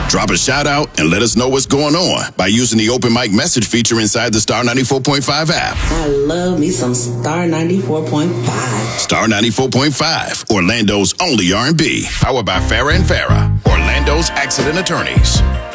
Drop a shout out and let us know what's going on by using the open mic message feature inside the Star 94.5 app. I love me some Star 94.5. Star 94.5, Orlando's only R&B. Powered by Farrah and Farrah, Orlando's accident attorneys.